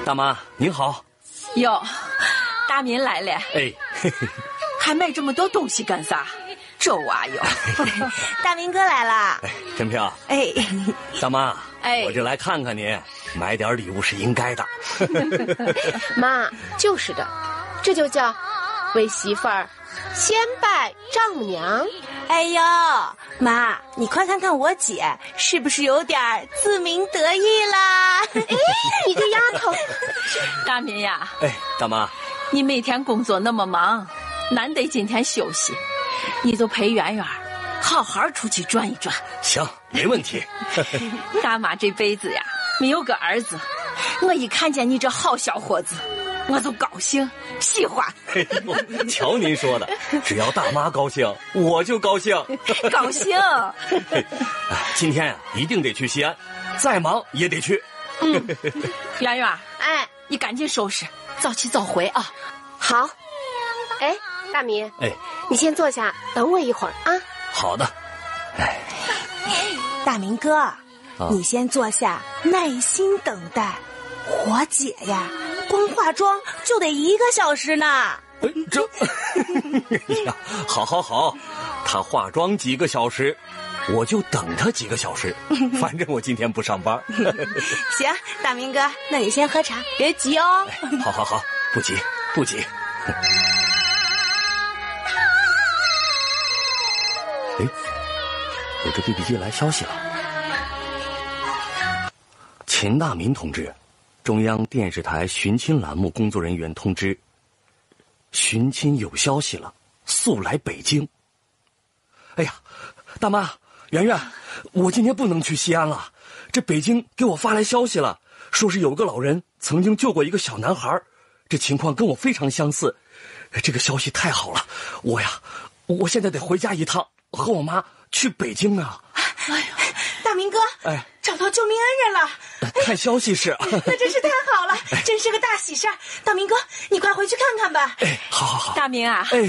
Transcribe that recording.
大妈您好。 哟，大民来了。 哎， 还买这么多东西干啥？这娃哟。 大民哥来了。 陈飘。 哎， 大妈， 哎， 我就来看看你，买点礼物是应该的。 妈，就是的，这就叫为媳妇儿先拜丈母娘。 哎呦，妈，你快看看我姐是不是有点自鸣得意啦？ 哎，你这丫头。 大民呀。 哎，大妈， 你每天工作那么忙，难得今天休息，你就陪圆圆好好出去转一转。 行，没问题。 大妈这辈子呀没有个儿子，我一看见你这好小伙子，我就高兴喜欢。 瞧您说的，只要大妈高兴，我就高兴。 高兴。 今天呀，一定得去西安，再忙也得去。 圆圆， 哎， 你赶紧收拾，早起早回啊。 好。哎，大民， 哎， 你先坐下，等我一会儿啊。 好的。哎， 大民哥，你先坐下，耐心等待。我姐呀，光化妆就得1个小时呢。 这，呀，好，她化妆几个小时，我就等她几个小时。反正我今天不上班。 行，大民哥，那你先喝茶，别急哦。 好，不急。哎，我这 BB 机来消息了。秦大民同志，中央电视台寻亲栏目工作人员通知，寻亲有消息了，速来北京。哎呀，大妈，圆圆，我今天不能去西安了。这北京给我发来消息了，说是有个老人曾经救过一个小男孩，这情况跟我非常相似。这个消息太好了，我现在得回家一趟，和我妈去北京啊。 哎呦，大民哥， 哎， 找到救命恩人了。 看消息是。 那真是太好了，真是个大喜事儿。大民哥，你快回去看看吧。 哎，好。 大民啊。 哎。